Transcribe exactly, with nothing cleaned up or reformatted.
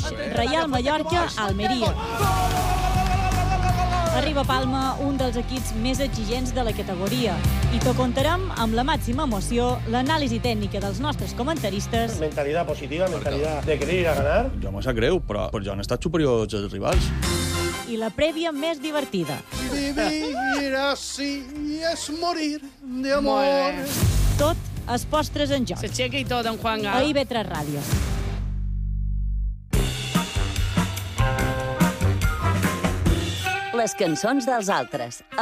Reial Mallorca, Almeria. Arriba a Palma un dels equips més exigents de la categoria i t'ho contarem amb la màxima emoció, l'anàlisi tècnica dels nostres comentaristes. Mentalitat positiva, mentalitat de querer ir a ganar. Jo me sap greu, però, però ja han estat superiors als rivals. I la prèvia més divertida. Vivir así es morir de amor. Tot es postres en joc. S'aixeca i tot, en Juan Gal. A I V tres Ràdio. Les cançons dels altres.